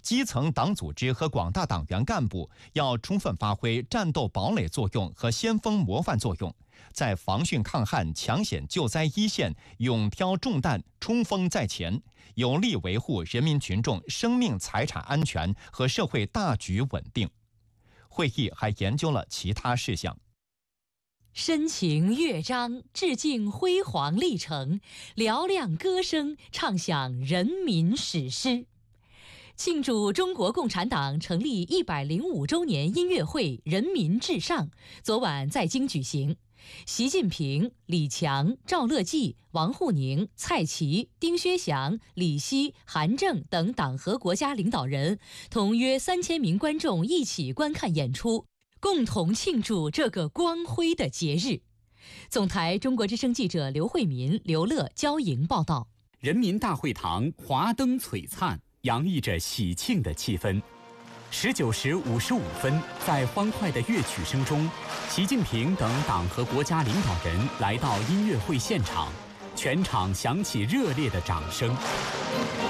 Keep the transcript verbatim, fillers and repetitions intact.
基层党组织和广大党员干部要充分发挥战斗堡垒作用和先锋模范作用，在防汛抗旱、抢险救灾一线勇挑重担、冲锋在前，有力维护人民群众生命财产安全和社会大局稳定。会议还研究了其他事项。 深情乐章，致敬辉煌历程；嘹亮歌声，唱响人民史诗。庆祝中国共产党成立一百零五周年音乐会“人民至上”昨晚在京举行。习近平、李强、赵乐际、王沪宁、蔡奇、丁薛祥、李希、韩正等党和国家领导人同约三千名观众一起观看演出，共同庆祝这个光辉的节日。总台中国之声记者刘慧民、刘乐交营报道。 人民大会堂华灯璀璨，洋溢着喜庆的气氛。十九时五十五分，在欢快的乐曲声中，习近平等党和国家领导人来到音乐会现场，全场响起热烈的掌声。